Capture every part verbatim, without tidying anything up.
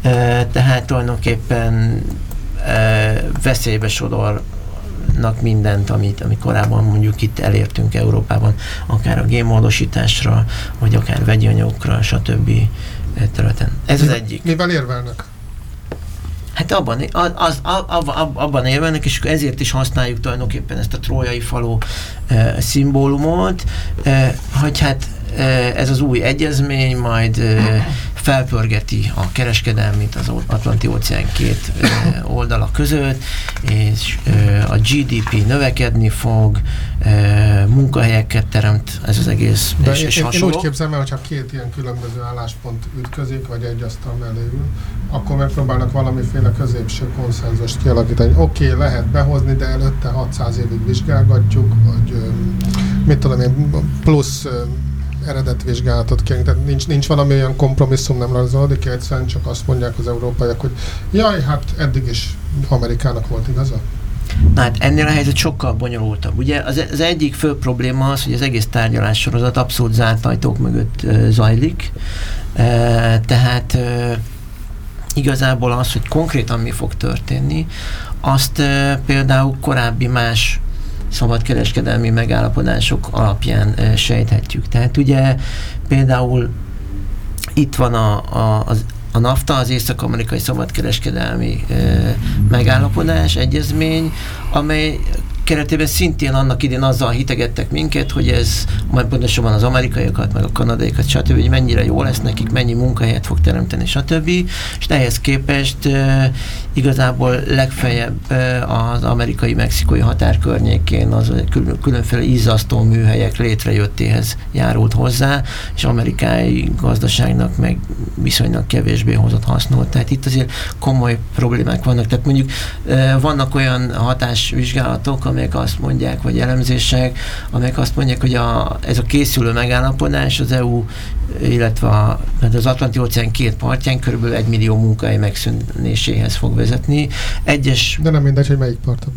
tehát tulajdonképpen veszélybe sodornak mindent, amit, amit korábban mondjuk itt elértünk Európában, akár a génmódosításra, vagy akár vegyi anyagokra, stb. Területen. Ez az egyik. Mivel érvelnek? Hát abban, az, az, abban, abban érvelnek, és ezért is használjuk tulajdonképpen ezt a trójai falu e, szimbólumot, e, hogy hát e, ez az új egyezmény majd e, felpörgeti a kereskedelmit az Atlanti-óceán két e, oldala között, és e, a gé dé pé növekedni fog, e, munkahelyeket teremt ez az egész, de és, én, és én hasonló. úgy képzelem el, hogyha két ilyen különböző álláspont ütközik, vagy egy asztal mellé ül, akkor megpróbálnak valamiféle középső konszenzust kialakítani. Oké, okay, lehet behozni, de előtte hatszáz évig vizsgálgatjuk, vagy mit tudom én, plusz eredetvizsgálatot kérünk, tehát nincs, nincs valami olyan kompromisszum, nem rajzolódik, egyszerűen csak azt mondják az európaiak, hogy jaj, hát eddig is Amerikának volt igaza. Na hát ennél a helyzet sokkal bonyolultabb. Ugye az, az egyik fő probléma az, hogy az egész tárgyalássorozat abszolút zárt ajtók mögött uh, zajlik, uh, tehát uh, igazából az, hogy konkrétan mi fog történni, azt uh, például korábbi más szabadkereskedelmi megállapodások alapján uh, sejthetjük. Tehát ugye például itt van a, a, az a NAFTA, az Észak-Amerikai Szabadkereskedelmi uh, megállapodás, egyezmény, amely keretében szintén annak idén azzal hitegettek minket, hogy ez majd pontosabban az amerikaiakat, meg a kanadaiakat, stb., hogy mennyire jó lesz nekik, mennyi munkahelyet fog teremteni, stb. És ehhez képest uh, igazából legfeljebb uh, az amerikai-mexikói határ környékén az kül- különféle izzasztó műhelyek létrejöttéhez járult hozzá, és amerikai gazdaságnak meg viszonylag kevésbé hozott hasznot. Tehát itt azért komoly problémák vannak. Tehát mondjuk uh, vannak olyan hatásvizsgálatok, amelyek azt mondják, vagy elemzések, amelyek azt mondják, hogy a, ez a készülő megállapodás az é u, illetve a, az Atlanti-óceán két partján körülbelül egy millió munkahely megszűnéséhez fog vezetni. Egyes... De nem mindegy, hogy melyik parton.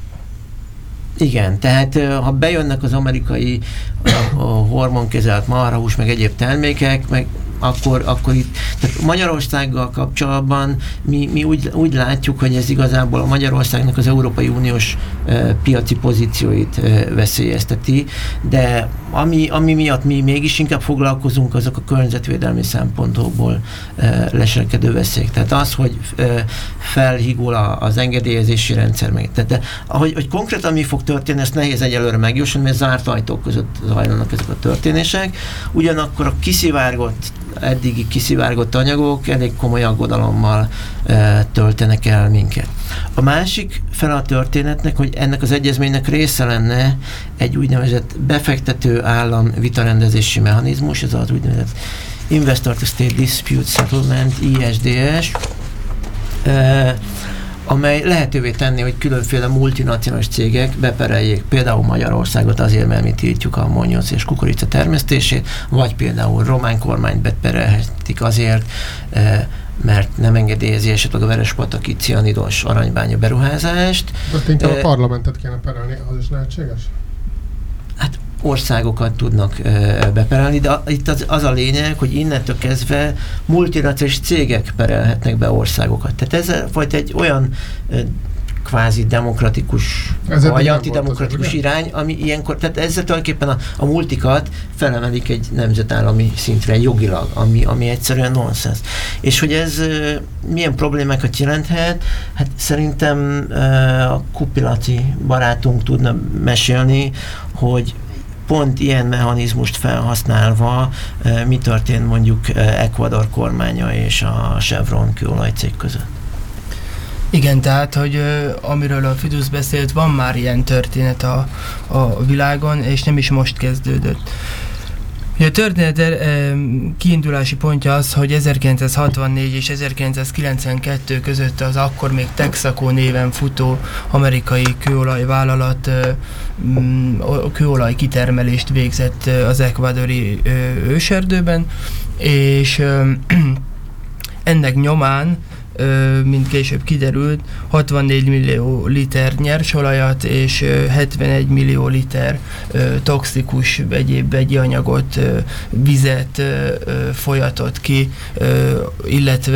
Igen, tehát ha bejönnek az amerikai a, a hormonkezelt marhahús, meg egyéb termékek, meg akkor, akkor itt, tehát Magyarországgal kapcsolatban mi, mi úgy, úgy látjuk, hogy ez igazából a Magyarországnak az Európai Uniós e, piaci pozícióit e, veszélyezteti, de ami, ami miatt mi mégis inkább foglalkozunk, azok a környezetvédelmi szempontokból e, leselkedő veszélyek. Tehát az, hogy e, felhígul a, az engedélyezési rendszer meg. Tehát, de ahogy hogy konkrétan mi fog történni, ezt nehéz egyelőre megjósolni, mert zárt ajtók között zajlanak ezek a történések. Ugyanakkor a kiszivárgott eddigi kiszivárgott anyagok elég komoly aggodalommal e, töltenek el minket. A másik fel a történetnek, hogy ennek az egyezménynek része lenne egy úgynevezett befektető állam vitarendezési mechanizmus, ez az úgynevezett Investor to State Dispute Settlement, I S D S, e, amely lehetővé tenni, hogy különféle multinacionális cégek bepereljék például Magyarországot azért, mert mi tiltjuk a ammónium és kukorica termesztését, vagy például román kormányt beperelhetik azért, mert nem engedélyezi esetleg a verespataki cianidos aranybánya beruházást. De inkább a parlamentet kéne perelni, az is lehetséges? Hát országokat tudnak e, beperelni, de itt az, az a lényeg, hogy innentől kezdve multinacionális cégek perelhetnek be országokat. Tehát ez vagy egy olyan e, kvázi demokratikus, ez vagy antidemokratikus irány, ami ilyenkor, tehát ezzel tulajdonképpen a, a multikat felemelik egy nemzetállami szintre jogilag, ami, ami egyszerűen nonsens. És hogy ez e, milyen problémákat jelenthet, hát szerintem e, a Kupilaci barátunk tudna mesélni, hogy pont ilyen mechanizmust felhasználva e, mi történt mondjuk e, Ecuador kormánya és a Chevron kőolajcég között. Igen, tehát, hogy ö, amiről a Fidusz beszélt, van már ilyen történet a, a világon, és nem is most kezdődött. A történet e, kiindulási pontja az, hogy ezerkilencszázhatvannégy és ezerkilencszázkilencvenkettő között az akkor még Texaco néven futó amerikai kőolajvállalat e, kőolaj kitermelést végzett az ekvádori e, őserdőben, és e, ennek nyomán, mint később kiderült, hatvannégy millió liter nyersolajat és hetvenegy millió liter toxikus egyéb vegyi anyagot, vizet folyatott ki, illetve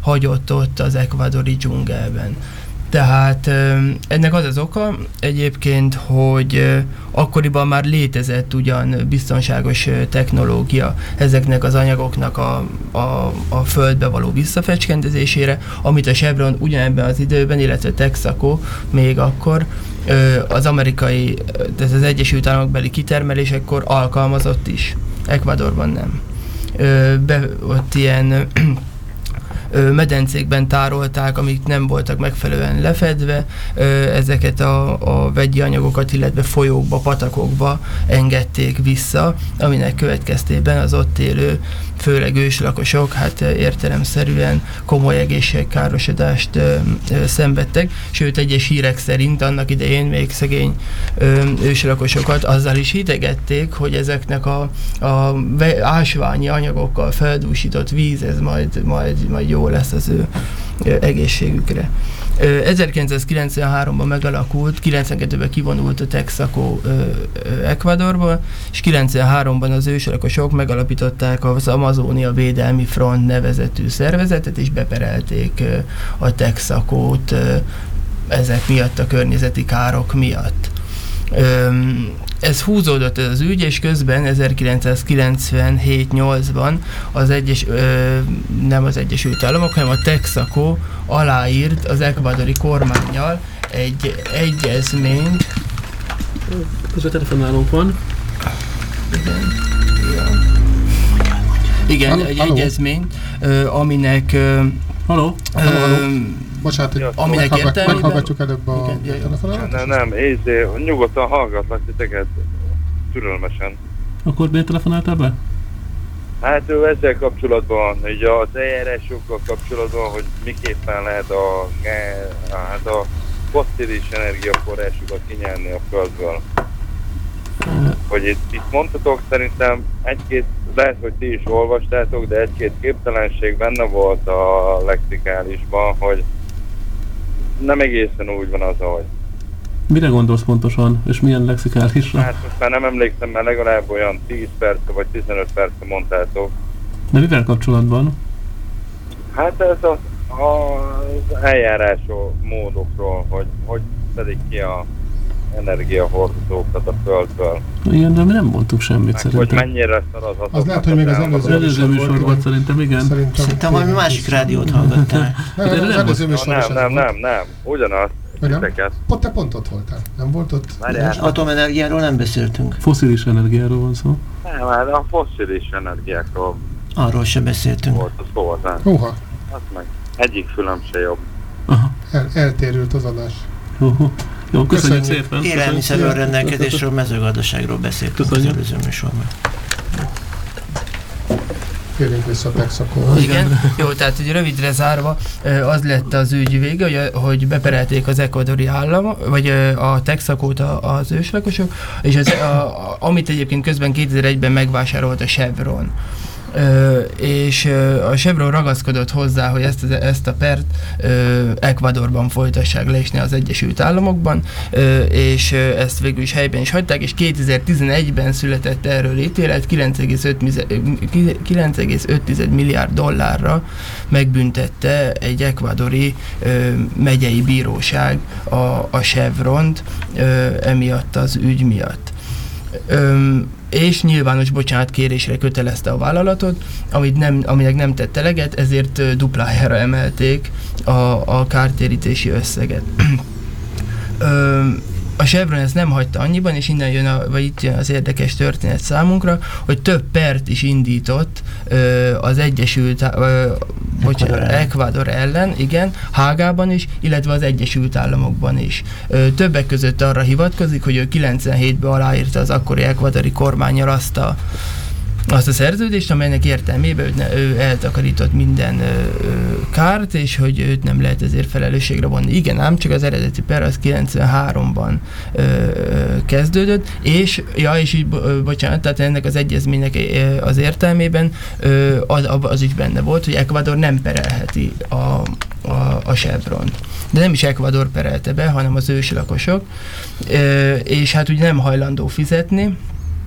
hagyott ott az ekvádori dzsungelben. Tehát ennek az az oka egyébként, hogy akkoriban már létezett ugyan biztonságos technológia ezeknek az anyagoknak a, a, a földbe való visszafecskendezésére, amit a Chevron ugyanebben az időben, illetve Texaco még akkor az amerikai, tehát az Egyesült Államokbeli kitermelésekkor alkalmazott is. Ecuadorban nem. Be, ott ilyen medencékben tárolták, amik nem voltak megfelelően lefedve, ezeket a, a vegyi anyagokat, illetve folyókba, patakokba engedték vissza, aminek következtében az ott élő, főleg őslakosok, hát értelemszerűen komoly egészségkárosodást ö, ö, szenvedtek, sőt egyes hírek szerint annak idején még szegény ö, őslakosokat azzal is hidegették, hogy ezeknek a, a ásványi anyagokkal feldúsított víz, ez majd, majd, majd jó lesz az ő egészségükre. ezerkilencszázkilencvenháromban megalakult, kilencvenkettőben kivonult a Texaco Ecuadorból, és kilencvenháromban az őslakosok megalapították az Amazónia Védelmi Front nevezetű szervezetet, és beperelték a Texacót ezek miatt, a környezeti károk miatt. Ez húzódott ez az ügy, és közben ezerkilencszázkilencvenhét nyolcban az egyes, ö, nem az Egyesült Államok, hanem a Texaco aláírt az ekvádori kormánnyal egy egyezményt. Közben telefonálunk van. Igen, Igen Halló, egy halló. egyezményt, ö, aminek ö, Halló? Halló, halló. Bocsánat, hogy aminek értelmében... meghallgatjuk előbb a Igen, telefonálat. Nem, nem, észé, nyugodtan hallgatlak titeket, türelmesen. Akkor miért telefonáltál be? Hát ő ezzel kapcsolatban, így az eljárásokkal kapcsolatban, hogy miképpen lehet a, hát a fosszilis energiaforrásokat kinyerni a földből. Hogy itt, itt mondhatok, szerintem egy-két, lehet, hogy ti is olvastátok, de egy-két képtelenség benne volt a lexikálisban, hogy nem egészen úgy van az, ahogy. Mire gondolsz pontosan, és milyen lexikálisra? Hát most már nem emlékszem, mert legalább olyan tíz perce vagy tizenöt perce mondtátok. De mivel kapcsolatban? Hát ez az, az eljárások módokról, hogy hogy szedik ki a energiahordozókat a földből. Ilyenről mi nem mondtuk semmit Meg, szerintem. hogy mennyire szar az Az lehet, hogy még az előző Az előző műsor volt szerintem, igen. Szerintem, Szerintem valami másik rádiót hallgattál. Nem, nem, az előző műsor is Nem, ez nem, volt. nem, nem, ugyanaz. Vagy nem? Titeket. Pont te pont ott voltál. Nem volt ott? Várjál. Atomenergiáról nem beszéltünk. Fosszilis energiáról van szó. Nem, hát a fosszilis energiákról Arról sem beszéltünk. volt a szó, nem? Húha, Az meg egyik fülem se jobb. Aha. el, eltérült az adás. Jó, jó, köszönjük, Köszönjük. szépen. Élelmiszerről rendelkezésről, mezőgazdaságról beszéltünk az Köszönjük. előző műsorban. Térjünk vissza a Texacóhoz. Igen, jó, tehát hogy rövidre zárva, az lett az ügy vége, hogy, hogy beperelték az ekvadori állam, vagy a Texacót az őslakosok, és az, a, a, amit egyébként közben kétezer-egyben megvásárolt a Chevron. Ö, és ö, a Chevron ragaszkodott hozzá, hogy ezt, ezt a pert ö, Ecuadorban folytassák le, és ne az Egyesült Államokban, ö, és ö, ezt végül is helyben is hagyták, és kétezer-tizenegyben született erről ítélet, kilenc egész öt milliárd dollárra megbüntette egy ekvadori ö, megyei bíróság a, a Chevront ö, emiatt az ügy miatt. Ö, és nyilvános bocsánatkérésre kötelezte a vállalatot, amit nem, aminek nem tett eleget, ezért duplájára emelték a, a kártérítési összeget. Ö, a Chevron ezt nem hagyta annyiban, és innen jön, a, vagy itt jön az érdekes történet számunkra, hogy több pert is indított ö, az Egyesült, ö, bocsánat, Ecuador ellen. Ecuador ellen, igen, Hágában is, illetve az Egyesült Államokban is. Ö, többek között arra hivatkozik, hogy ő kilencvenhétben aláírta az akkori ekvadori kormánnyal azt a azt a szerződést, amelynek értelmében ő, ne, ő eltakarított minden ö, ö, kárt, és hogy őt nem lehet ezért felelősségre vonni. Igen, ám csak az eredeti per az kilencvenháromban ö, ö, kezdődött, és, ja, és így, ö, bocsánat, tehát ennek az egyezménynek ö, az értelmében ö, az, az is benne volt, hogy Ecuador nem perelheti a, a, a Chevront. De nem is Ecuador perelte be, hanem az őslakosok, ö, és hát ugye nem hajlandó fizetni,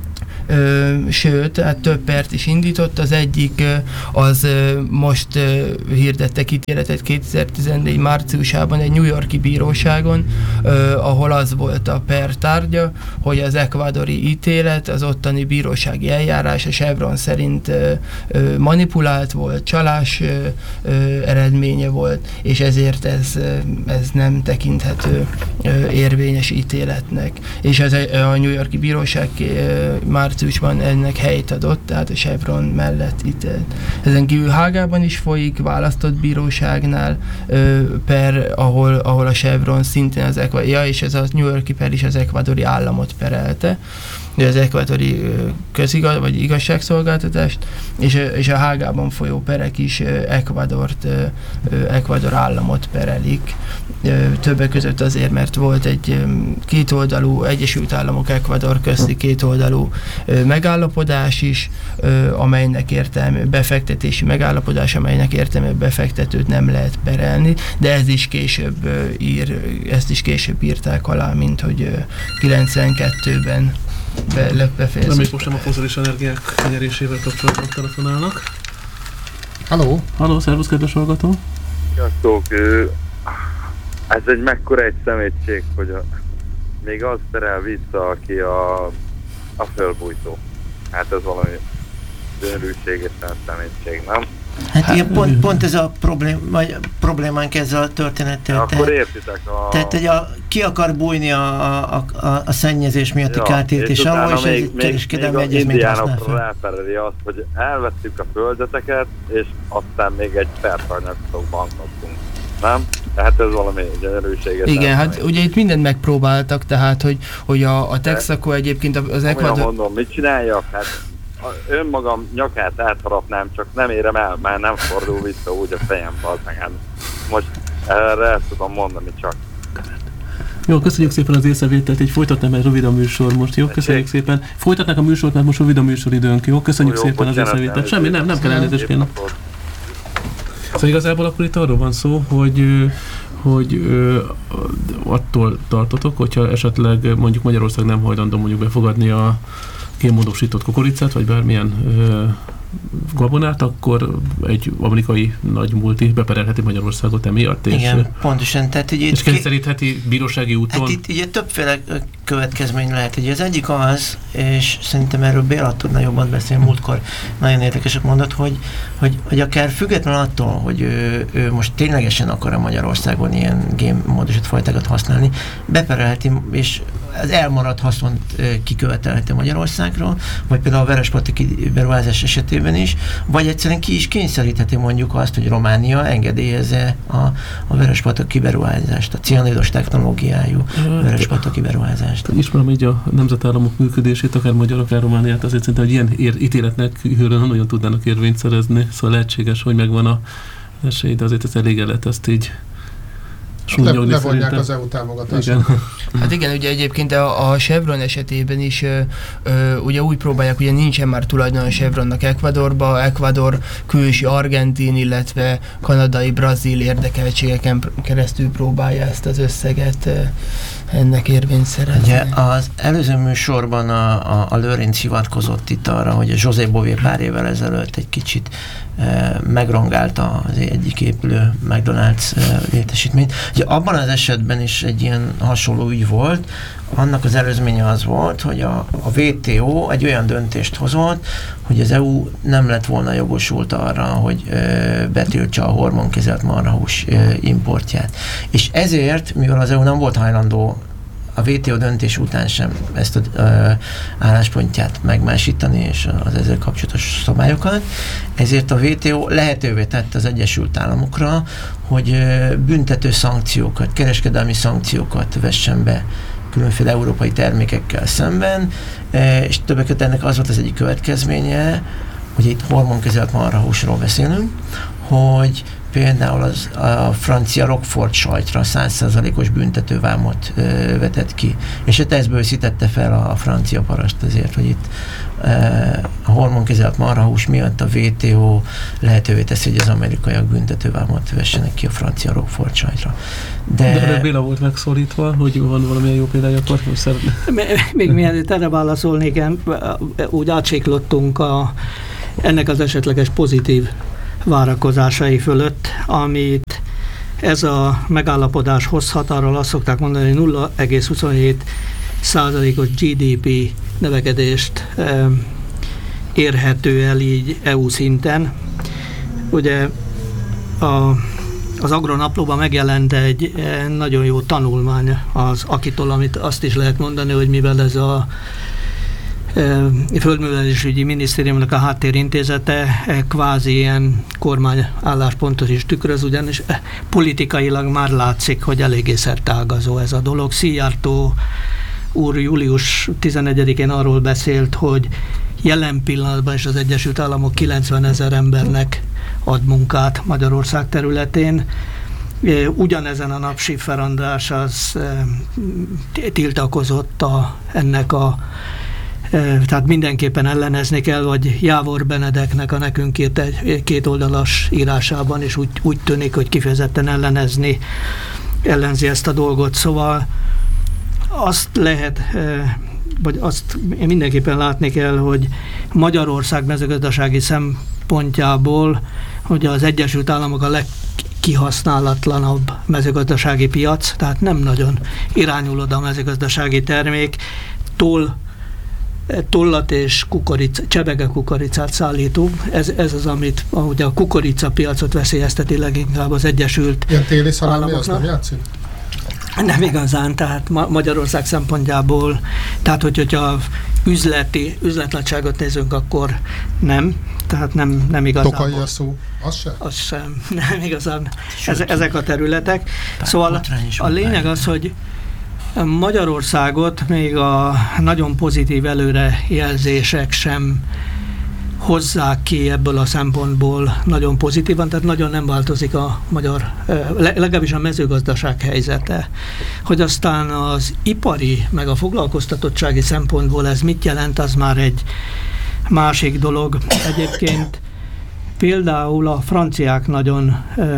Ö, sőt, hát több pert is indított, az egyik az most hirdettek ítéletet kétezer-tizennégy márciusában egy New York-i bíróságon, ahol az volt a per tárgya, hogy az ekvádori ítélet, az ottani bírósági eljárás a Chevron szerint manipulált volt, csalás eredménye volt, és ezért ez, ez nem tekinthető érvényes ítéletnek. És az a New York-i bíróság márciusban ennek helyt adott, tehát a Chevron mellett ítélt. Ezen kívül Hágában is folyik, választott bíróságnál per, ahol, ahol a Chevron szintén az ekvadori, ja, és ez a New York-i per is az ekvadori államot perelte, az ekvadori közigaz, vagy igazságszolgáltatást, és, és a Hágában folyó perek is Ekvadort, Ekvador államot perelik. Többek között azért, mert volt egy kétoldalú Egyesült Államok Ekvador közti kétoldalú megállapodás is, amelynek értelme, befektetési megállapodás, amelynek értelme befektetőt nem lehet perelni, de ez is később ír, ezt is később írták alá, mint hogy kilencvenkettőben Be, nem még most nem a fosszilis energiák nyerésével kapcsolatban telefonálnak. Halló! Halló, szervusz, kedves hallgató! Sziasztok! Ez egy mekkora egy szemétség, hogy a, még az terel vissza, aki a, a fölbújtó. Hát ez valami gyönyörűségesen szemétség, nem? Hát ilyen pont, pont ez a problém, vagy problémánk ezzel a történettel. Ja, akkor értitek a... Tehát, hogy a, ki akar bújni a, a, a, a szennyezés miatti ja, kártérítés alól, és még, egy kereskedelmi még egyezményt használ indiánokról fel. elpereli azt, hogy elvettük a földeteket, és aztán még egy pertanyagokban kaptunk. Nem? Tehát ez valami gyönyörűséges. Igen, hát ugye itt mindent megpróbáltak, tehát, hogy, hogy a, a Texaco egyébként az Ecuador... mondom, mit csináljak? Hát önmagam nyakát átharapnám, csak nem érem el, már nem fordul vissza úgy a fejembe az meg. Most erre ezt tudom mondani csak. Jó, köszönjük szépen az észrevételt, így folytatnám egy rövid a műsor most, jó? Köszönjük szépen. Folytatnak a műsort, mert most rövid a műsoridőnk, jó? Köszönjük jó, szépen az észrevételt. Semmi, nem, nem kell elnézést kérni. Szóval igazából akkor itt arról van szó, hogy, hogy ö, attól tartotok, hogyha esetleg mondjuk Magyarország nem hajlandó mondjuk befogadni a génmódosított kukoricát, vagy bármilyen ö, gabonát, akkor egy amerikai nagy multi beperelheti Magyarországot emiatt. Igen, és, pontosan. Tehát, ugye és kényszerítheti bírósági úton. Hát itt ugye többféle következmény lehet. Ugye az egyik az, és szerintem erről Béla tudna jobban beszélni, múltkor nagyon érdekesek mondott, hogy, hogy, hogy akár független attól, hogy ő, ő most ténylegesen akar-e Magyarországon ilyen génmódosított fajtákat használni, beperelheti, és az elmaradt haszont kikövetelheti Magyarországról, vagy például a verespataki beruházás esetében is, vagy egyszerűen ki is kényszerítheti mondjuk azt, hogy Románia engedélyezze a, a verespataki beruházást, a cianidos technológiájú verespataki beruházást. Ismerem így a nemzetállamok működését, akár magyar, akár Romániát, azért szerintem, hogy ilyen ér- ítéletnek nem nagyon tudnának érvényt szerezni, szóval lehetséges, hogy megvan a esély, de azért ez elég el lehet ezt így Le, levonják az é u támogatásokat. Hát igen, ugye egyébként a, a Chevron esetében is ö, ö, ugye úgy próbálják, ugye nincsen már tulajdon a Chevronnak Ecuadorba, Ecuador külső argentin, illetve kanadai, brazil érdekeltségeken keresztül próbálja ezt az összeget ö, ennek érvényt szerezni. Ugye az előző műsorban a, a, a Lőrinc hivatkozott itt arra, hogy a José Bové pár évvel ezelőtt egy kicsit e, megrongálta az egyik épülő McDonald's e, létesítményt. Ugye abban az esetben is egy ilyen hasonló ügy volt, annak az előzménye az volt, hogy a, a vé té o egy olyan döntést hozott, hogy az é u nem lett volna jogosult arra, hogy e, betiltsa a hormonkezelt marhahús e, importját. És ezért, mivel az é u nem volt hajlandó a vé té o döntés után sem ezt az e, álláspontját megmásítani, és az ezzel kapcsolatos szabályokat, ezért a vé té o lehetővé tette az Egyesült Államokra, hogy e, büntető szankciókat, kereskedelmi szankciókat vessen be különféle európai termékekkel szemben, és többek között ennek az volt az egyik következménye, hogy itt hormonkezelt marhahúsról beszélünk, hogy például az, a francia Roquefort sajtra száz százalékos büntetővámot ö, vetett ki. És hát ezt bőszítette fel a, a francia paraszt azért, hogy itt ö, a hormonkezelt marhahús miatt a vé té o lehetővé teszi, hogy az amerikaiak büntetővámot vessenek ki a francia Roquefort sajtra. De, De Béla volt megszólítva, hogy van valamilyen jó példája, akkor szeretne. Még mielőtt erre válaszolnék, úgy átsiklottunk a, ennek az esetleges pozitív várakozásai fölött, amit ez a megállapodás hozhat, arról azt szokták mondani, hogy nulla egész huszonhét százalékos gé dé pé növekedést e, érhető el így é u szinten. Ugye a Az Agronaplóban megjelent egy nagyon jó tanulmány az Akitól, amit azt is lehet mondani, hogy mivel ez a Földművelésügyi Minisztériumnak a háttérintézete kvázi ilyen kormány álláspontot is tükröz, ugyanis politikailag már látszik, hogy eléggé szerteágazó ez a dolog. Szijjártó úr július tizenegyedikén arról beszélt, hogy jelen pillanatban is az Egyesült Államok kilencvenezer embernek ad munkát Magyarország területén. Ugyanezen a nap Schiffer András az tiltakozott a, ennek a, tehát mindenképpen ellenezni kell, vagy Jávor Benedeknek a nekünk írt egy két oldalas írásában is úgy, úgy tűnik, hogy kifejezetten ellenezni, ellenzi ezt a dolgot. Szóval azt lehet, vagy azt mindenképpen látni kell, hogy Magyarország mezőgazdasági szempontjából, hogy az Egyesült Államok a legkihasználatlanabb mezőgazdasági piac, tehát nem nagyon irányul oda a mezőgazdasági termék, toll, tollat és kukorica, csebege kukoricát szállítunk. Ez, ez az, amit ahogy a kukorica piacot veszélyezteti leginkább az Egyesült Ilyen téli szalámi Államoknak. az nem játszik? Nem igazán, tehát Ma- Magyarország szempontjából, tehát hogy, hogyha üzleti, üzletnagyságot nézünk, akkor nem, tehát nem, nem igazán. Tokai a szó, az sem? Az sem, nem igazán. Ez, ezek a területek. Szóval a lényeg az, hogy Magyarországot még a nagyon pozitív előrejelzések sem hozzák ki ebből a szempontból nagyon pozitívan, tehát nagyon nem változik a magyar, legalábbis a mezőgazdaság helyzete. Hogy aztán az ipari, meg a foglalkoztatottsági szempontból ez mit jelent, az már egy másik dolog. Egyébként például a franciák nagyon ö,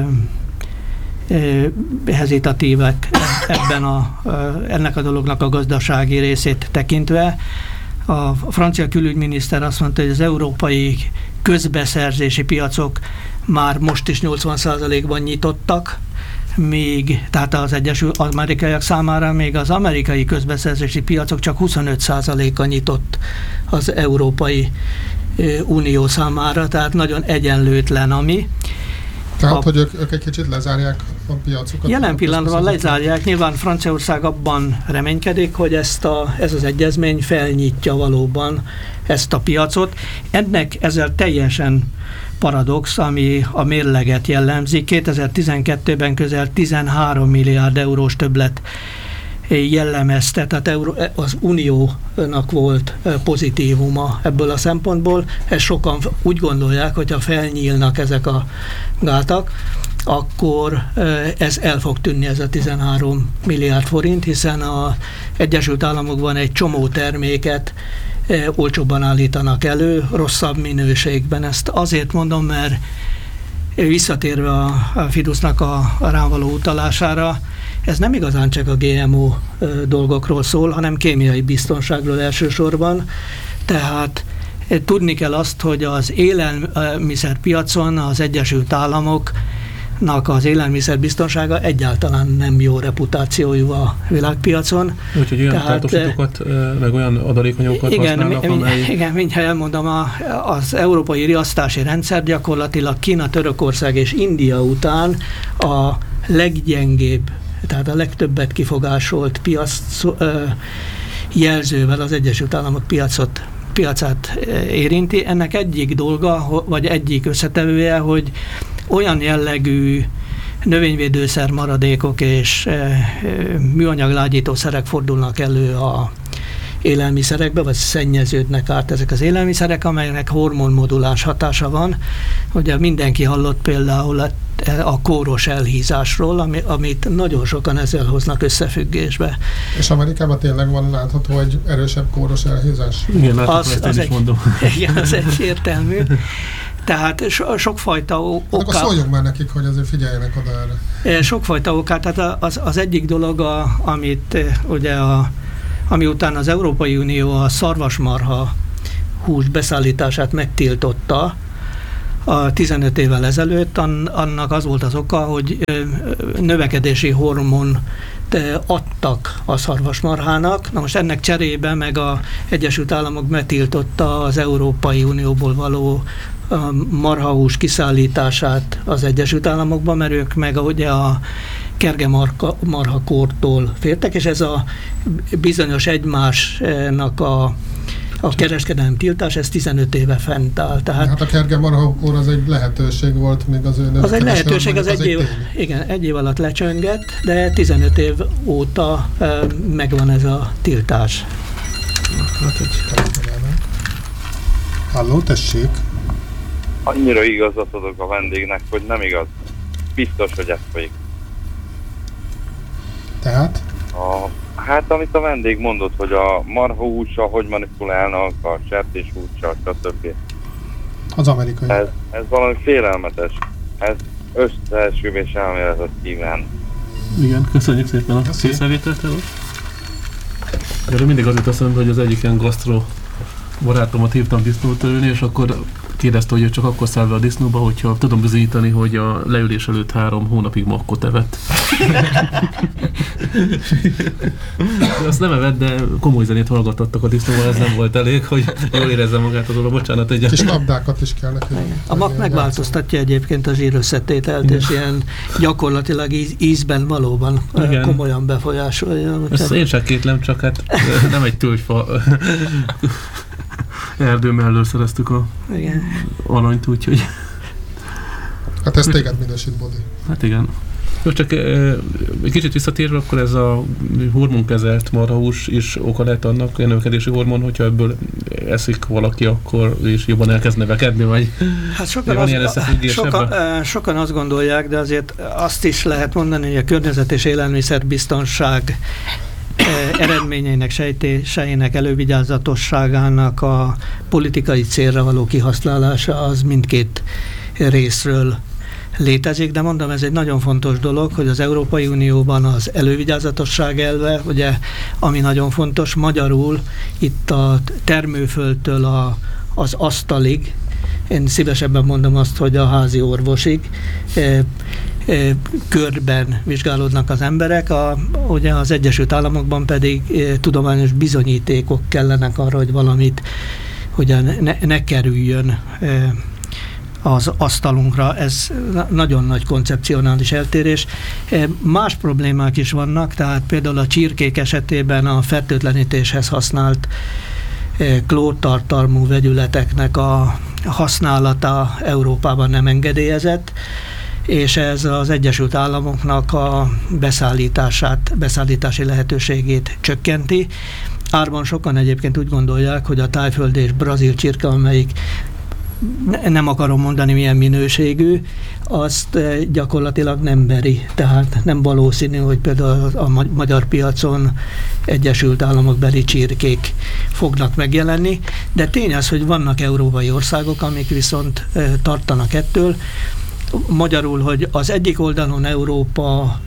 ö, hezitatívek ebben a, ö, ennek a dolognak a gazdasági részét tekintve. A francia külügyminiszter azt mondta, hogy az európai közbeszerzési piacok már most is nyolcvan százalékban nyitottak, még, tehát az Egyesült Amerikaiak számára még az amerikai közbeszerzési piacok csak huszonöt százaléka nyitott az Európai Unió számára, tehát nagyon egyenlőtlen, ami. Tehát, a, hogy ők, ők egy kicsit lezárják a piacukat? Jelen pillanatban lezárják, nyilván Franciaország abban reménykedik, hogy ezt a, ez az egyezmény felnyitja valóban ezt a piacot. Ennek ezzel teljesen paradox, ami a mérleget jellemzi. kétezer-tizenkettőben közel tizenhárom milliárd eurós többlet jellemezte, tehát az Uniónak volt pozitívuma ebből a szempontból. Ezt sokan úgy gondolják, hogy ha felnyílnak ezek a gátak, akkor ez el fog tűnni, ez a tizenhárom milliárd forint, hiszen az Egyesült Államokban egy csomó terméket olcsóbban állítanak elő, rosszabb minőségben. Ezt azért mondom, mert visszatérve a Fidusznak a, a rám való utalására, ez nem igazán csak a gé em o dolgokról szól, hanem kémiai biztonságról elsősorban. Tehát tudni kell azt, hogy az élelmiszerpiacon az Egyesült Államoknak az élelmiszerbiztonsága egyáltalán nem jó reputációjú a világpiacon. Úgyhogy olyan tartósítókat, meg olyan adalékanyagokat igen, használnak, mi, amely... Igen, mindjárt elmondom, a, az európai riasztási rendszer gyakorlatilag Kína, Törökország és India után a leggyengébb, tehát a legtöbbet kifogásolt piac jelzővel az Egyesült Államok piacot, piacát érinti. Ennek egyik dolga, vagy egyik összetevője, hogy olyan jellegű növényvédőszer maradékok és műanyag lágyítószerek fordulnak elő a élelmiszerekbe, vagy szennyeződnek át ezek az élelmiszerek, amelynek hormonmodulás hatása van. Ugye mindenki hallott például a, a kóros elhízásról, ami, amit nagyon sokan ezzel hoznak összefüggésbe. És Amerikában tényleg van látható, hogy erősebb kóros elhízás? Igen, látom, az, ezt az én egy, is mondom. Igen, az egyértelmű. Tehát so, sokfajta oka... Akkor szóljunk már nekik, hogy azért figyeljenek oda erre. Sokfajta okát. Tehát az, az egyik dolog, a, amit ugye a, ami után az Európai Unió a szarvasmarha hús beszállítását megtiltotta a tizenöt évvel ezelőtt, annak az volt az oka, hogy növekedési hormon adtak a szarvasmarhának. Na most ennek cserébe meg az Egyesült Államok betiltotta az Európai Unióból való marhahús kiszállítását az Egyesült Államokban, mert ők meg ugye a kerge marha, marhakortól féltek, és ez a bizonyos egymásnak a A kereskedelmi tiltás, ez tizenöt éve fent áll. Tehát hát a kerge marhakor az egy lehetőség volt, még az ő az egy lehetőség, az, az egy, év, igen, egy év alatt lecsöngett, de tizenöt év óta e, megvan ez a tiltás. Hát, hogy halló, tessék! Annyira igazat adok a vendégnek, hogy nem igaz. Biztos, hogy ez folyik. Tehát? A, hát amit a vendég mondott, hogy a marhahússal hogy manipulálnak, a sertéshússal, stb. Az amerikai. Ez, ez valami félelmetes. Ez összeesküvés elméletet kíván. Igen, köszönjük szépen a észrevételt. Erről mindig az jut eszembe, hogy az egyik ilyen gasztro barátomat hívtam disznót ölni, és akkor kérdezte, hogy ő csak akkor száll be a disznóba, hogyha tudom bizonyítani, hogy a leülés előtt három hónapig makkot evett. Azt nem evett, de komoly zenét hallgattattak a disznóval, ez nem volt elég, hogy jól érezze magát az óra, bocsánat. Egy kis labdákat is kell neki. A mak megváltoztatja egyébként a zsírösszetételt, és ilyen gyakorlatilag íz, ízben valóban igen. komolyan befolyásolja. Ezt én sem kétlem, csak hát nem egy tölgyfa erdő mellől szereztük a igen. alanyt, úgyhogy... Hát ez téged minősít, Bodi. Hát igen. Most csak egy kicsit visszatérve, akkor ez a hormonkezelt marhahús is oka lehet annak, a növekedési hormon, hogyha ebből eszik valaki, akkor is jobban elkezd növekedni, vagy hát sokan, van az, ilyen sokan, sokan azt gondolják, de azért azt is lehet mondani, hogy a környezet és élelmiszerbiztonság eredményeinek, sejtéseinek, elővigyázatosságának a politikai célra való kihasználása az mindkét részről létezik, de mondom, ez egy nagyon fontos dolog, hogy az Európai Unióban az elővigyázatosság elve, ugye, ami nagyon fontos, magyarul itt a termőföldtől a, az asztalig, én szívesebben mondom azt, hogy a házi orvosig, e, e, körben vizsgálódnak az emberek, a, ugye az Egyesült Államokban pedig e, tudományos bizonyítékok kellenek arra, hogy valamit ugye ne, ne kerüljön e, az asztalunkra. Ez nagyon nagy koncepcionális eltérés. Más problémák is vannak, tehát például a csirkék esetében a fertőtlenítéshez használt klórtartalmú vegyületeknek a használata Európában nem engedélyezett, és ez az Egyesült Államoknak a beszállítását, beszállítási lehetőségét csökkenti. Árban sokan egyébként úgy gondolják, hogy a tájföldi és brazil csirke, amelyik nem akarom mondani milyen minőségű, azt gyakorlatilag nem beri. Tehát nem valószínű, hogy például a magyar piacon Egyesült Államok beli csirkék fognak megjelenni, de tény az, hogy vannak európai országok, amik viszont tartanak ettől. Magyarul, hogy az egyik oldalon Európa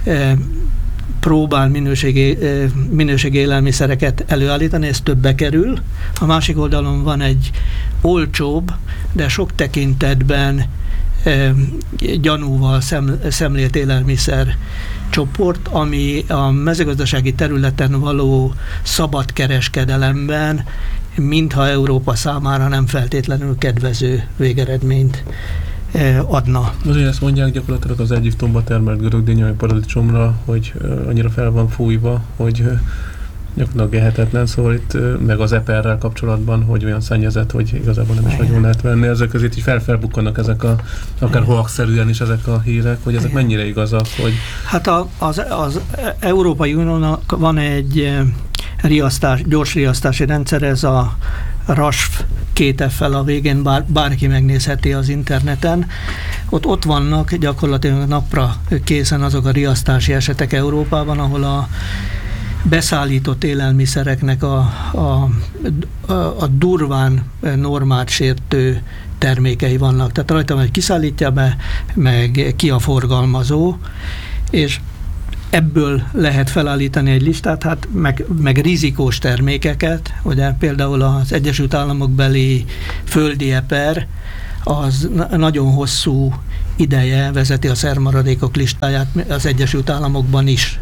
próbál minőségi, minőségi élelmiszereket előállítani, ez többe kerül. A másik oldalon van egy olcsóbb, de sok tekintetben e, gyanúval szem, szemlélt élelmiszer csoport, ami a mezőgazdasági területen való szabad kereskedelemben mintha Európa számára nem feltétlenül kedvező végeredményt adna. Azért ezt mondják gyakorlatilag az Egyiptomba termelt görögdínyai paradicsomra, hogy annyira fel van fújva, hogy gyakorlatilag ehetetlen, szóval itt meg az eperrel kapcsolatban, hogy olyan szennyezett, hogy igazából nem is nagyon lehet venni. Ezek között így fel-felbukkannak ezek a, akár hoax-szerűen is ezek a hírek, hogy ezek mennyire igazak, hogy... Hát a, az, az Európai Uniónak van egy riasztás, gyors riasztási rendszer, ez a er á es ef két F-fel a végén, bár, bárki megnézheti az interneten. Ott, ott vannak gyakorlatilag napra készen azok a riasztási esetek Európában, ahol a beszállított élelmiszereknek a, a, a, a durván normát sértő termékei vannak. Tehát rajta van, hogy kiszállítja be, meg ki a forgalmazó, és ebből lehet felállítani egy listát, hát meg, meg rizikós termékeket, ugye például az Egyesült Államok beli földi eper, az nagyon hosszú ideje vezeti a szermaradékok listáját az Egyesült Államokban is.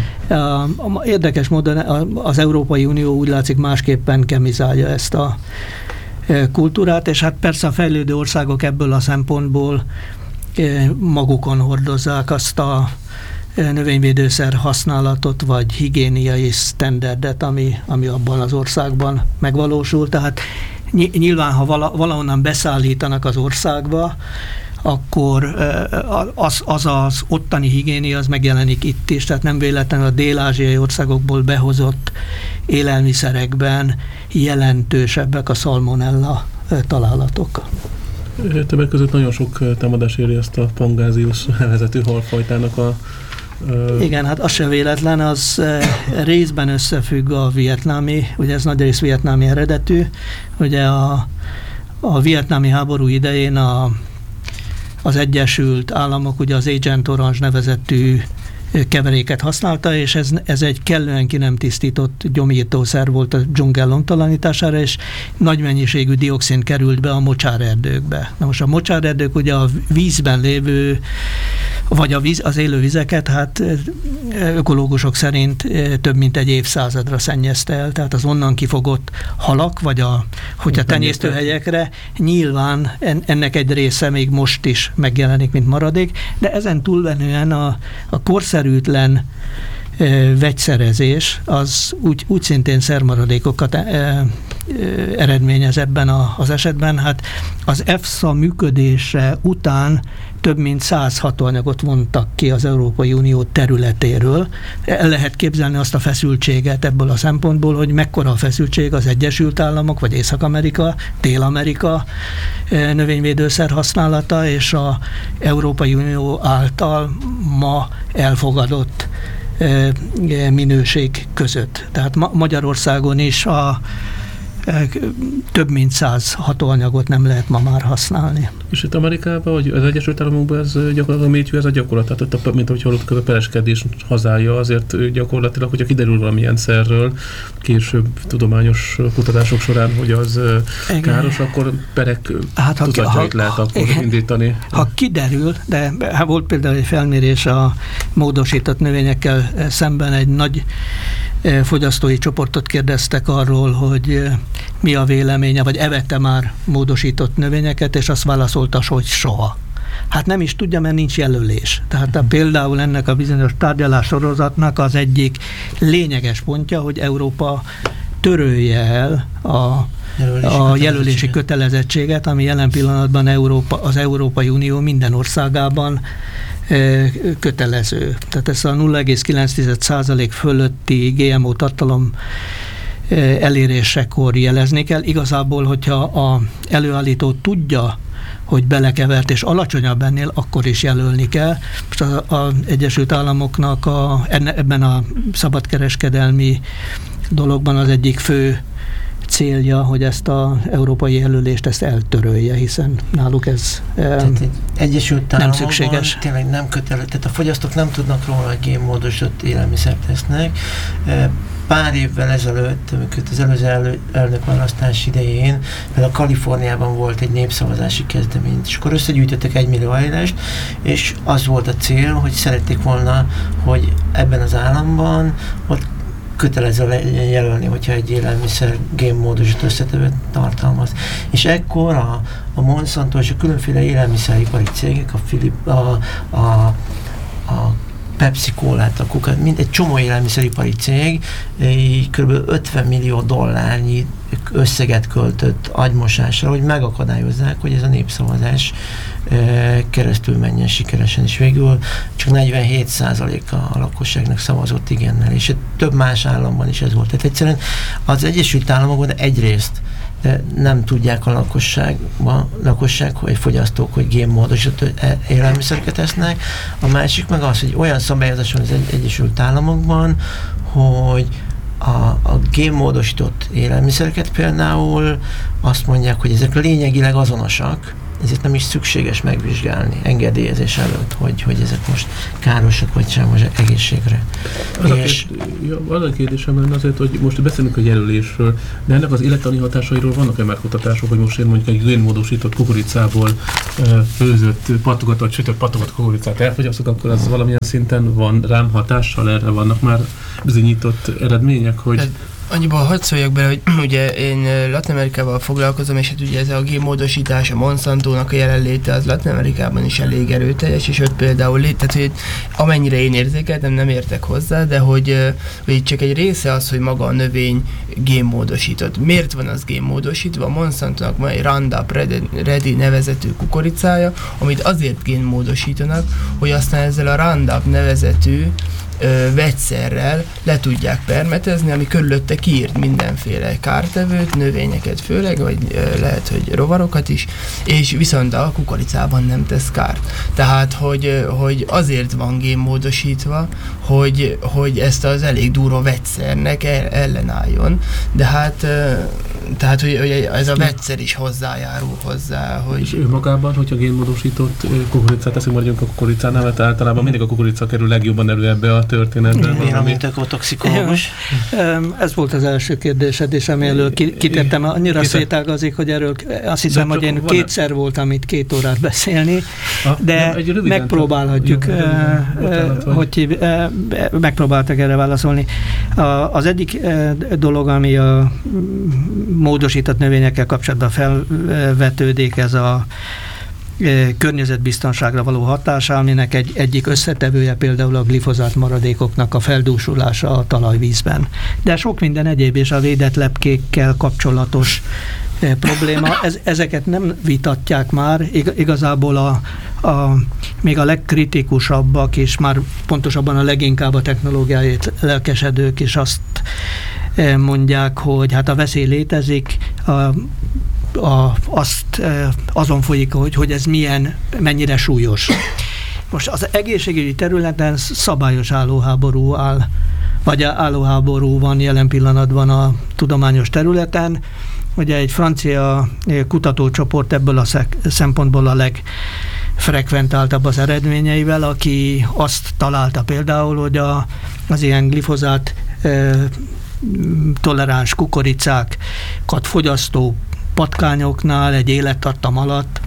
Érdekes módon az Európai Unió úgy látszik másképpen kemizálja ezt a kultúrát, és hát persze a fejlődő országok ebből a szempontból magukon hordozzák azt a növényvédőszer használatot, vagy higiéniai sztenderdet, ami, ami abban az országban megvalósul. Tehát nyilván, ha vala, valahonnan beszállítanak az országba, akkor az, az az ottani higiénia az megjelenik itt is, tehát nem véletlenül a dél-ázsiai országokból behozott élelmiszerekben jelentősebbek a szalmonella találatok. Többek között nagyon sok támadás éri ezt a Pangázius nevezetű halfajtának a... Uh... Igen, hát az se véletlen, az részben összefügg a vietnámi, ugye ez nagy rész vietnámi eredetű, ugye a, a vietnámi háború idején a, az Egyesült Államok ugye az Agent Orange nevezetű keveréket használta, és ez, ez egy kellően ki nem tisztított gyomírtószer volt a dzsungel lomtalanítására, és nagy mennyiségű dioxin került be a mocsárerdőkbe. Na most a mocsárerdők ugye a vízben lévő, vagy a víz, az élővizeket, hát ökológusok szerint több mint egy évszázadra szennyezte el, tehát az onnan kifogott halak, vagy a, hogyha tenyésztőhelyekre, nyilván ennek egy része még most is megjelenik, mint maradék, de ezen túlmenően a, a korszerűtlen e, vegyszerezés az úgy, úgy szintén szermaradékokat e, e, eredményez ebben a, az esetben. Hát az EFSA működése után több mint száz hatóanyagot vontak ki az Európai Unió területéről. El lehet képzelni azt a feszültséget ebből a szempontból, hogy mekkora a feszültség az Egyesült Államok, vagy Észak-Amerika, Dél-Amerika növényvédőszer használata, és az Európai Unió által ma elfogadott minőség között. Tehát ma Magyarországon is a több mint száz hatóanyagot nem lehet ma már használni. És itt Amerikában, vagy az Egyesült Államokban ez gyakorlatilag ez a gyakorlat, tehát ott, mint ahogy hallottuk, a pereskedés hazája, azért gyakorlatilag, hogyha kiderül valamilyen szerről később tudományos kutatások során, hogy az igen. káros, akkor perek hát, tucatjait lehet akkor igen. indítani. Ha kiderül, de hát volt például egy felmérés a módosított növényekkel szemben, egy nagy fogyasztói csoportot kérdeztek arról, hogy mi a véleménye, vagy evette már módosított növényeket, és azt válaszolta, hogy soha. Hát nem is tudja, mert nincs jelölés. Tehát a, például ennek a bizonyos tárgyalássorozatnak az egyik lényeges pontja, hogy Európa törölje el a jelölési, a jelölési kötelezettséget, ami jelen pillanatban Európa, az Európai Unió minden országában kötelező. Tehát ezt a nulla egész kilenc százalék fölötti gé em o tartalom elérésekor jelezni kell. Igazából, hogyha az előállító tudja, hogy belekevert és alacsonyabb ennél, akkor is jelölni kell. Most az Egyesült Államoknak a, ebben a szabadkereskedelmi dologban az egyik fő célja, hogy ezt az európai jelölést ezt eltörölje, hiszen náluk ez Egyesült nem szükséges. Tényleg nem kötelező, tehát a fogyasztók nem tudnak róla, hogy génmódosított élelmiszert tesznek. Pár évvel ezelőtt, amikor az előző elő, elnökválasztás idején, például Kaliforniában volt egy népszavazási kezdeményezés, és akkor összegyűjtöttek egy millió aláírást, és az volt a cél, hogy szerették volna, hogy ebben az államban ott kötelező jelölni, hogyha egy élelmiszer génmódosított összetevőt tartalmaz. És ekkor a, a Monsanto és a különféle élelmiszeripari cégek, a, Philip, a, a, a Pepsi Cola-t, a Coca, mind egy csomó élelmiszeripari cég kb. ötven millió dollárnyi összeget költött agymosásra, hogy megakadályozzák, hogy ez a népszavazás keresztül menjen sikeresen, és végül csak negyvenhét százaléka a lakosságnak szavazott igennel, és több más államban is ez volt. Tehát egyszerűen az Egyesült Államokban egyrészt de nem tudják a lakosság, a lakosság, hogy fogyasztók, hogy génmódosított élelmiszereket esznek. A másik meg az, hogy olyan szabályozás van az Egyesült Államokban, hogy a, a génmódosított élelmiszereket például azt mondják, hogy ezek lényegileg azonosak, ezért nem is szükséges megvizsgálni engedélyezés előtt, hogy, hogy ezek most károsak vagy sem az egészségre. Az, és a, kérdés, ja, az a kérdésem lenne azért, hogy most beszélünk a jelölésről, de ennek az élettani hatásairól vannak-e már kutatások, hogy most én mondjuk egy génmódosított kukoricából főzött, patogatott, sütött patogatott kukoricát elfogyasztok, akkor az valamilyen szinten van rám hatással, erre vannak már bizonyított eredmények, hogy... Annyiból hadd szóljak bele, hogy ugye én Latin-Amerikával foglalkozom, és hát ugye ez a génmódosítás, a Monsantónak a jelenléte az Latin-Amerikában is elég erőteljes, és ott például lét, tehát hogy amennyire én érzékeltem, nem értek hozzá, de hogy, hogy csak egy része az, hogy maga a növény génmódosított. Miért van az génmódosítva? A Monsantónak van egy Roundup Ready nevezetű kukoricája, amit azért génmódosítanak, hogy aztán ezzel a Roundup nevezetű Ö, vegyszerrel le tudják permetezni, ami körülötte kiírt mindenféle kártevőt, növényeket főleg, vagy ö, lehet, hogy rovarokat is, és viszont a kukoricában nem tesz kárt. Tehát, hogy, hogy azért van génmódosítva, hogy, hogy ezt az elég durva vegyszernek el, ellenálljon, de hát ö, tehát, hogy, hogy ez a vegyszer is hozzájárul hozzá, hogy... És ő magában, hogyha génmódosított kukoricát teszünk, maradjunk a kukoricánál, mert általában mindig a kukorica kerül legjobban elő ebbe a történetben. Én, amint ökotoxikológus. Ez volt az első kérdésed, és amelyről kitértem, annyira szétágazik, hogy erről azt hiszem, hogy én kétszer voltam itt két órát beszélni, de megpróbálhatjuk, hogy megpróbáltak erre válaszolni. Az egyik dolog, ami a módosított növényekkel kapcsolatban felvetődik, ez a környezetbiztonságra való hatása, aminek egy, egyik összetevője például a glifozát maradékoknak a feldúsulása a talajvízben. De sok minden egyéb és a védett lepkékkel kapcsolatos e, probléma. Ez, ezeket nem vitatják már, Ig, igazából a, a, még a legkritikusabbak, és már pontosabban a leginkább a technológiáért lelkesedők is azt e, mondják, hogy hát a veszély létezik, a A, azt azon folyik, hogy, hogy ez milyen, mennyire súlyos. Most az egészségügyi területen szabályos állóháború áll, vagy állóháború van jelen pillanatban a tudományos területen. Ugye egy francia kutatócsoport ebből a szempontból a legfrekventáltabb az eredményeivel, aki azt találta például, hogy a, az ilyen glifozát e, toleráns kukoricákat fogyasztó patkányoknál egy élettartam alatt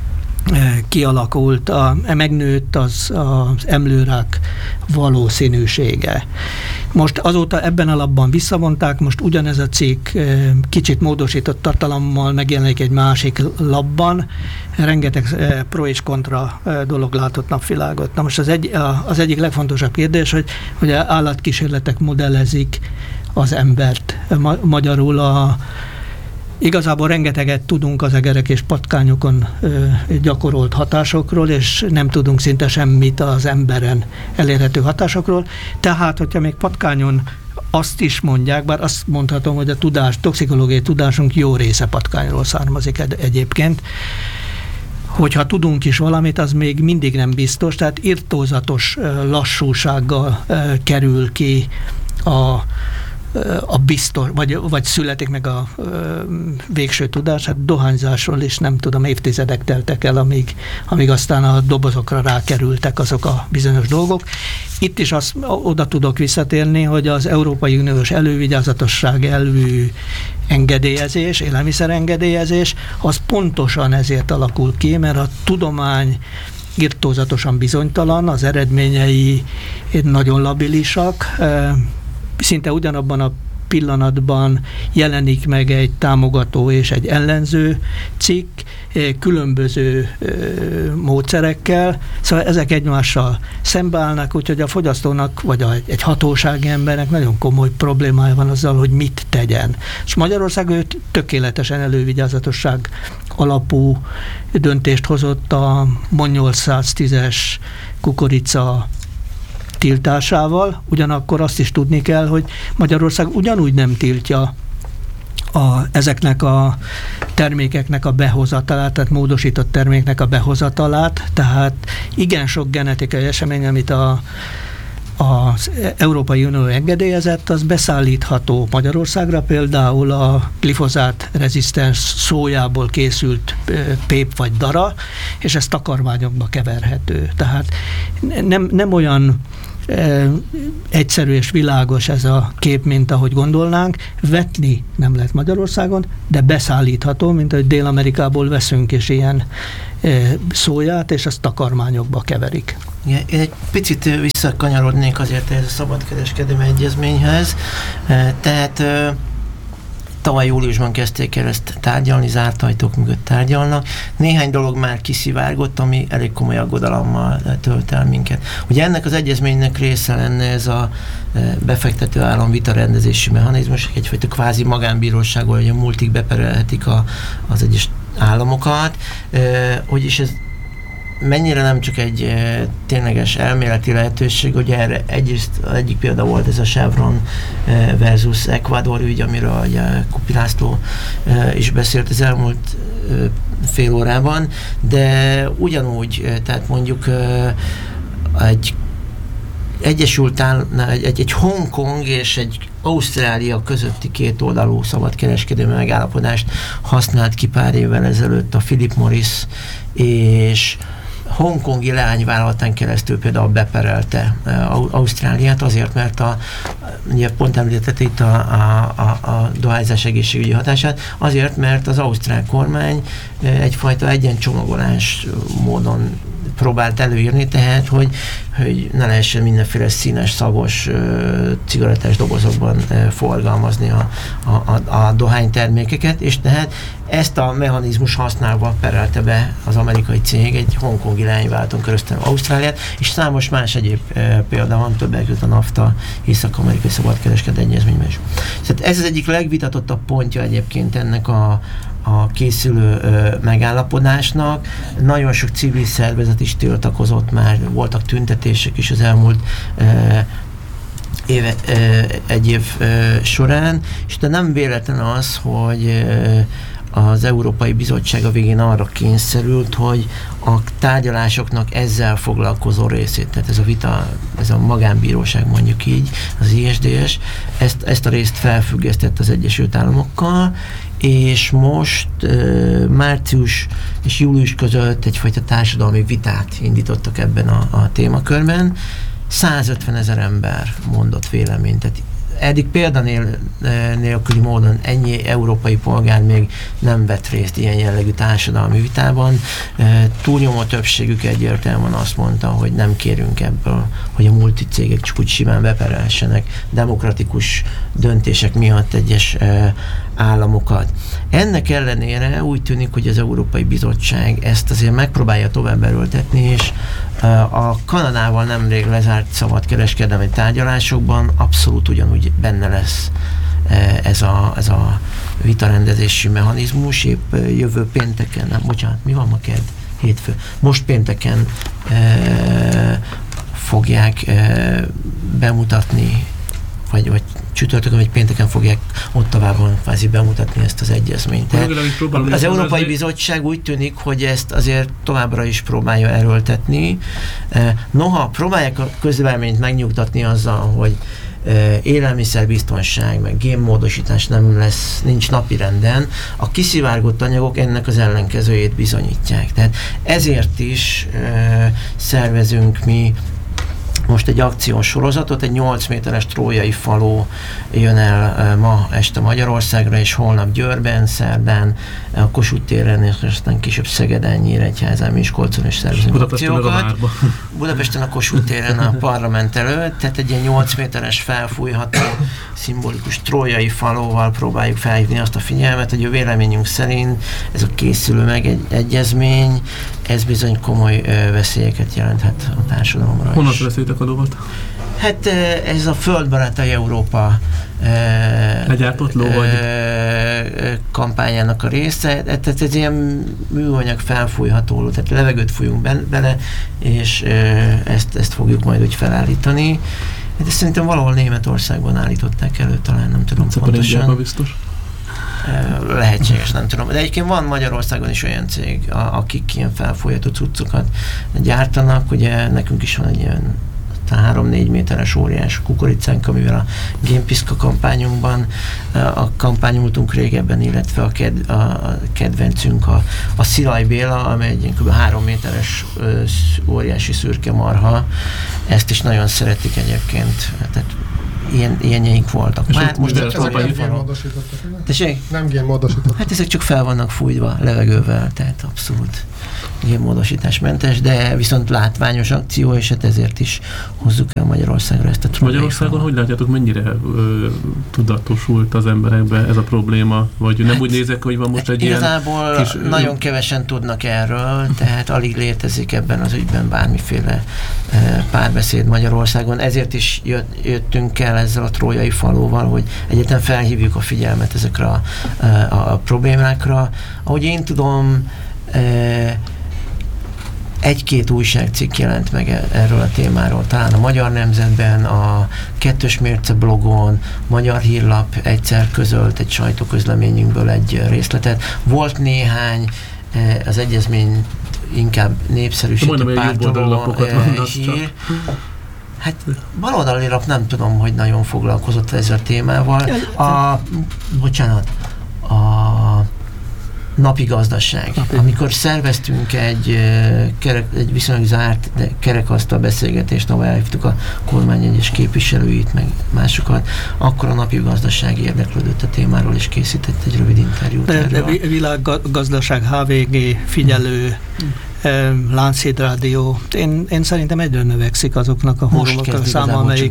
kialakult, a, megnőtt az, az emlőrák valószínűsége. Most azóta ebben a labban visszavonták, most ugyanez a cikk kicsit módosított tartalommal megjelenik egy másik labban, rengeteg pro és kontra dolog látott napvilágot. Na most az, egy, az egyik legfontosabb kérdés, hogy, hogy állatkísérletek modellezik az embert. Ma, magyarul a Igazából rengeteget tudunk az egerek és patkányokon ö, gyakorolt hatásokról, és nem tudunk szinte semmit az emberen elérhető hatásokról. Tehát, hogyha még patkányon azt is mondják, bár azt mondhatom, hogy a tudás, toxikológiai tudásunk jó része patkányról származik egyébként, hogyha tudunk is valamit, az még mindig nem biztos, tehát irtózatos lassúsággal kerül ki a a biztos, vagy, vagy születik meg a ö, végső tudás, hát dohányzásról is nem tudom, évtizedek teltek el, amíg, amíg aztán a dobozokra rákerültek azok a bizonyos dolgok. Itt is azt, oda tudok visszatérni, hogy az Európai Uniós elővigyázatosság elvű engedélyezés, élelmiszerengedélyezés, az pontosan ezért alakul ki, mert a tudomány irtózatosan bizonytalan, az eredményei nagyon labilisak, szinte ugyanabban a pillanatban jelenik meg egy támogató és egy ellenző cikk, különböző módszerekkel, szóval ezek egymással szembeállnak, úgyhogy a fogyasztónak, vagy egy hatósági embernek nagyon komoly problémája van azzal, hogy mit tegyen. És Magyarország ő tökéletesen elővigyázatosság alapú döntést hozott a MON nyolcszáztízes kukorica tiltásával, ugyanakkor azt is tudni kell, hogy Magyarország ugyanúgy nem tiltja a, ezeknek a termékeknek a behozatalát, tehát módosított terméknek a behozatalát, tehát igen sok genetikai esemény, amit a az Európai Unió engedélyezett, az beszállítható Magyarországra, például a glifozát rezisztens szójából készült pép vagy dara, és ez takarmányokba keverhető. Tehát nem, nem olyan e, egyszerű és világos ez a kép, mint ahogy gondolnánk. Vetni nem lehet Magyarországon, de beszállítható, mint ahogy Dél-Amerikából veszünk is ilyen e, szóját, és ezt takarmányokba keverik. Igen, én egy picit visszakanyarodnék azért ez a szabadkereskedelmi egyezményhez. Tehát tavaly júliusban kezdték el ezt tárgyalni, zárt ajtók mögött tárgyalnak. Néhány dolog már kiszivárgott, ami elég komoly aggodalommal tölt el minket. Ugye ennek az egyezménynek része lenne ez a befektető állam vitarendezési mechanizmus, egyfajta kvázi magánbíróság, hogy a multik beperelhetik a, az egyes államokat, hogy is ez mennyire nem csak egy e, tényleges elméleti lehetőség, hogy erre egyrészt, egyik példa volt ez a Chevron e, versus Ecuador ügy, amiről ugye Kupi László e, is beszélt az elmúlt e, fél órában, de ugyanúgy, e, tehát mondjuk e, egy Egyesült Állam, egy, egy, egy Hongkong és egy Ausztrália közötti kétoldalú szabadkereskedelmi megállapodást használt ki pár évvel ezelőtt a Philip Morris, és hongkongi leányvállalatán keresztül például beperelte Ausztráliát azért, mert a, ugye pont említette itt a, a, a, a dohányzás egészségügyi hatását, azért, mert az ausztrál kormány egyfajta egyencsomagolás módon próbált előírni, tehát, hogy, hogy ne lehessen mindenféle színes, szagos cigarettás dobozokban forgalmazni a, a, a dohánytermékeket, és tehát ezt a mechanizmus használva perelte be az amerikai cég egy hongkongi leányvállalaton keresztül Ausztráliát, és számos más egyéb példa van, többek között a NAFTA észak-amerikai szabadkereskedelmi egyezményben is. Tehát ez az egyik legvitatottabb pontja egyébként ennek a a készülő ö, megállapodásnak. Nagyon sok civil szervezet is tiltakozott már, voltak tüntetések is az elmúlt ö, éve, ö, egy év ö, során, és de nem véletlen az, hogy ö, az Európai Bizottság a végén arra kényszerült, hogy a tárgyalásoknak ezzel foglalkozó részét, tehát ez a vita, ez a magánbíróság mondjuk így, az I S D S, ezt, ezt a részt felfüggesztett az Egyesült Államokkal, és most uh, március és július között egyfajta társadalmi vitát indítottak ebben a, a témakörben. százötven ezer ember mondott véleményt, tehát eddig példanélküli módon ennyi európai polgár még nem vett részt ilyen jellegű társadalmi vitában. Túlnyomó többségük egyértelműen azt mondta, hogy nem kérünk ebből, hogy a multicégek csak úgy simán beperelsenek demokratikus döntések miatt egyes államokat. Ennek ellenére úgy tűnik, hogy az Európai Bizottság ezt azért megpróbálja tovább erőltetni, és a Kanadával nemrég lezárt szabadkereskedelmi tárgyalásokban abszolút ugyanúgy benne lesz ez a, ez a vitarendezési mechanizmus. Épp jövő pénteken, nem, bocsánat, mi van ma kedd? Hétfő. Most pénteken e, fogják e, bemutatni, vagy, vagy csütörtökön, vagy pénteken fogják Ottawában kvázi bemutatni ezt az egyezményt. Tehát az Európai Bizottság úgy tűnik, hogy ezt azért továbbra is próbálja erőltetni. Noha próbálják a közvéleményt megnyugtatni azzal, hogy élelmiszerbiztonság, meg génmódosítás nem lesz, nincs napirenden, a kiszivárgott anyagok ennek az ellenkezőjét bizonyítják. Tehát ezért is szervezünk mi most egy akciós sorozatot, egy nyolc méteres trójai falu jön el ma este Magyarországra, és holnap Győrben, szerdán a Kossuth téren, és aztán később Szegeden, Nyíregyházán, Miskolcon is szervezünk akciókat. Budapesten a Kossuth téren a parlament előtt, tehát egy ilyen nyolc méteres felfújható szimbolikus trójai falóval próbáljuk felhívni azt a figyelmet, hogy a véleményünk szerint ez a készülő meg egy egyezmény, ez bizony komoly ö, veszélyeket jelenthet a társadalomra. Honnan veszélytek a lovat? Hát ez a Földbarátai Európa legyártott ló vagy? kampányának a része, tehát ez ilyen műanyag felfújható, tehát levegőt fújunk bele, és ezt, ezt fogjuk majd úgy felállítani. De szerintem valahol Németországban állították elő, talán nem tudom pontosan. Biztos. Lehetséges, nem tudom. De egyébként van Magyarországon is olyan cég, akik ilyen felfújható cuccokat gyártanak. Ugye nekünk is van egy ilyen három-négy méteres óriás kukoricánk, amivel a génpiszka kampányunkban a kampányoltunk régebben, illetve a, ked, a kedvencünk a, a Szilaj Béla, amely egy kb. három méteres ö, óriási szürke marha. Ezt is nagyon szeretik egyébként. Tehát ilyen, ilyenjeink voltak. És hát most ezek nem génmódosítottak, ugye? Tessék? Nem génmódosítottak. Hát ezek csak fel vannak fújva levegővel, tehát abszolút génmódosításmentes, de viszont látványos akció, és hát ezért is hozzuk el Magyarországra ezt a trójai Magyarországon falat. hogy látjátok, mennyire ö, tudatosult az emberekben ez a probléma? Vagy nem hát, úgy nézek, hogy van most egy igazából ilyen kis... nagyon kevesen tudnak erről, tehát alig létezik ebben az ügyben bármiféle ö, párbeszéd Magyarországon. Ezért is jött, jöttünk el ezzel a trójai falóval, hogy egyetem felhívjuk a figyelmet ezekre a, a, a problémákra. Ahogy én tudom, ö, egy-két újságcikk jelent meg erről a témáról, talán a Magyar Nemzetben, a Kettős Mérce blogon, Magyar Hírlap egyszer közölt egy sajtóközleményünkből egy részletet. Volt néhány az egyezmény inkább népszerűsítő pártoló hír. Hát baloldali lap nem tudom, hogy nagyon foglalkozott ezzel a témával. A, bocsánat, a Napi Gazdaság. Napi. Amikor szerveztünk egy, kerek, egy viszonylag zárt kerekasztal beszélgetést, ahol elhívtuk a kormány egyes képviselőit, meg másokat, akkor a Napi Gazdaság érdeklődött a témáról, és készített egy rövid interjút de, erről. De világgazdaság, há vé gé, Figyelő, hmm. Lánchíd Rádió. Én, én szerintem egyre növekszik azoknak a hormonoknak a száma, amelyik...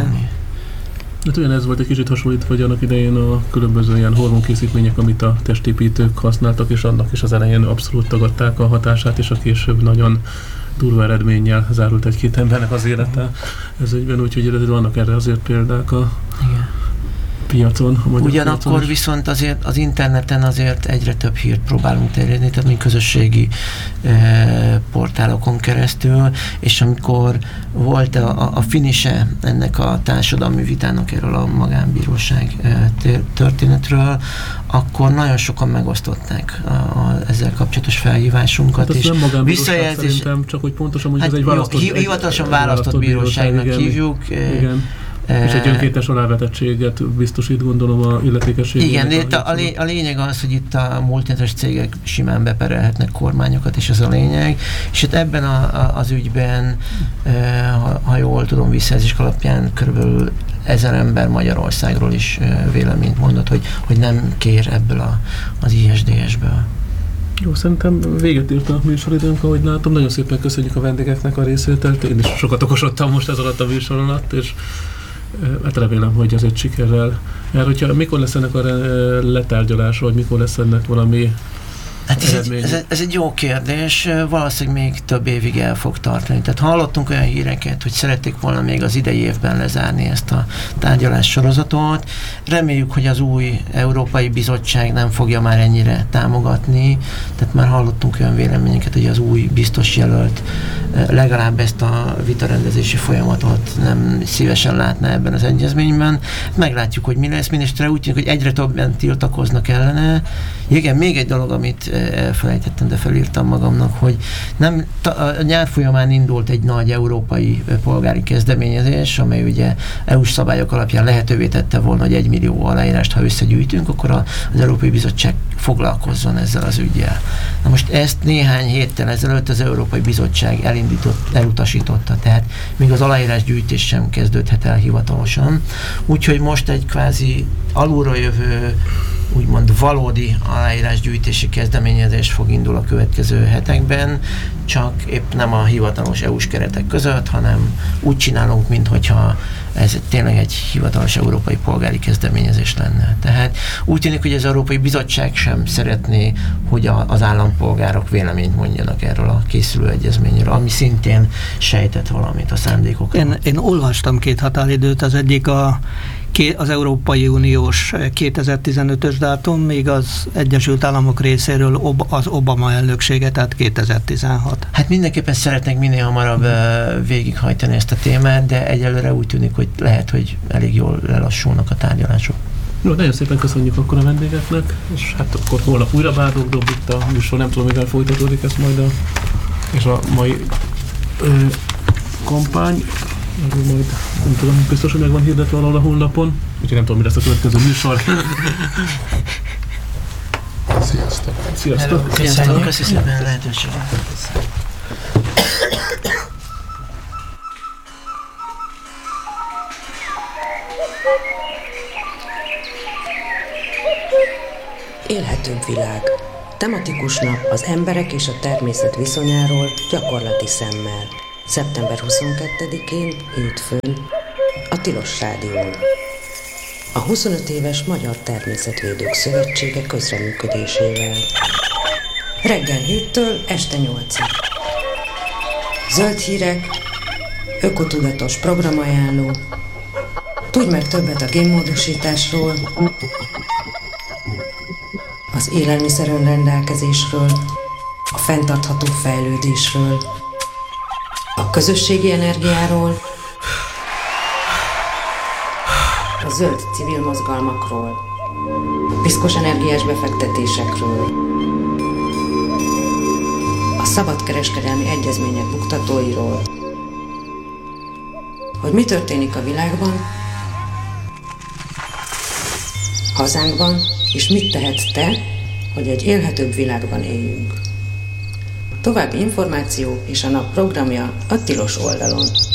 Hát olyan ez volt egy kicsit hasonlít, hogy annak idején a különböző ilyen hormonkészítmények, amit a testépítők használtak, és annak is az elején abszolút tagadták a hatását, és a később nagyon durva eredménnyel zárult egy-két embernek az élete. Ez ügyben, úgyhogy vannak erre azért példák a igen. piacon. A Ugyanakkor piacon viszont azért az interneten azért egyre több hírt próbálunk terjedni, tehát mi közösségi e, portálokon keresztül, és amikor volt a, a finise ennek a társadalmi vitának erről a magánbíróság e, történetről, akkor nagyon sokan megosztották a, a, ezzel kapcsolatos felhívásunkat. Hát és nem visszajelzés, szerintem, csak hogy pontosan mondjuk hát ez egy választott... Jó, hivatalosan választott bíróságnak igen, hívjuk. Igen. És egy önkéntes alávetettséget biztosít, gondolom, a illetékességének. Igen, de itt a, a, lé, a lényeg az, hogy itt a multinacionális cégek simán beperelhetnek kormányokat, és ez a lényeg. És itt ebben a, a, az ügyben, e, ha, ha jól tudom, visszajelzések alapján körülbelül ezer ember Magyarországról is e, véleményt mondott, hogy, hogy nem kér ebből a, az i es dé es-ből. Jó, szerintem véget ért a műsoridőnk, ahogy látom. Nagyon szépen köszönjük a vendégeknek a részvételt. Én is sokat okosodtam most ez alatt a műsor alatt, és hát remélem, hogy azért sikerrel. Mert hogyha mikor lesz ennek a letárgyalása, vagy mikor lesz ennek valami Hát ez egy, ez, ez egy jó kérdés, valószínűleg még több évig el fog tartani. Tehát hallottunk olyan híreket, hogy szerették volna még az idei évben lezárni ezt a tárgyalás sorozatot. Reméljük, hogy az új Európai Bizottság nem fogja már ennyire támogatni, tehát már hallottunk olyan véleményeket, hogy az új biztos jelölt legalább ezt a vitarendezési folyamatot nem szívesen látná ebben az egyezményben. Meglátjuk, hogy mi lesz. Minisztere úgy tűnik, hogy egyre többen tiltakoznak ellene. Igen, még egy dolog, amit elfelejtettem, de felírtam magamnak, hogy nem, a nyár folyamán indult egy nagy európai polgári kezdeményezés, amely ugye é u-s szabályok alapján lehetővé tette volna, hogy egy millió aláírást, ha összegyűjtünk, akkor az Európai Bizottság foglalkozzon ezzel az üggyel. Na most ezt néhány héttel ezelőtt az Európai Bizottság elindított, elutasította, tehát még az aláírásgyűjtés sem kezdődhet el hivatalosan. Úgyhogy most egy kvázi alulról jövő, úgymond valódi aláírásgyűjtési kezdeményezés fog indul a következő hetekben, csak épp nem a hivatalos é u-s keretek között, hanem úgy csinálunk, minthogyha ez tényleg egy hivatalos európai polgári kezdeményezés lenne. Tehát úgy tűnik, hogy az Európai Bizottság sem szeretné, hogy a, az állampolgárok véleményt mondjanak erről a készülő egyezményről, ami szintén sejtett valamit a szándékokról. Én, én olvastam két határidőt, az egyik a az Európai Uniós kétezer-tizenötös dátum, még az Egyesült Államok részéről az Obama elnöksége, tehát kétezer-tizenhat. Hát mindenképpen szeretnénk minél hamarabb végighajtani ezt a témát, de egyelőre úgy tűnik, hogy lehet, hogy elég jól lelassulnak a tárgyalások. Jó, nagyon szépen köszönjük akkor a vendégeknek, és hát akkor holnap újra Bádog dob itt a műsor, nem tudom, mivel folytatódik ez majd a, és a mai ö, kampány. Majd, nem tudom, biztos, hogy meg van hirdetve valahol a honlapon, úgyhogy nem tudom, mi lesz a következő műsor. Sziasztok! Sziasztok! Sziasztok! Köszönöm a lehetőséget! Élhetőbb világ. Tematikus nap az emberek és a természet viszonyáról gyakorlati szemmel. szeptember huszonkettedikén, hétfőn, a Tilos Rádión. A huszonöt éves Magyar Természetvédők Szövetsége közreműködésével. Reggel héttől este nyolcig. Zöld hírek, ökotudatos programajánló, tudj meg többet a génmódosításról, az élelmiszer önrendelkezésről, a fenntartható fejlődésről, a közösségi energiáról, a zöld civil mozgalmakról, piszkos energiás befektetésekről, a szabadkereskedelmi egyezmények buktatóiról, hogy mi történik a világban, hazánkban, és mit tehetsz te, hogy egy élhetőbb világban éljünk. További információ és a nap programja a Tilos oldalon.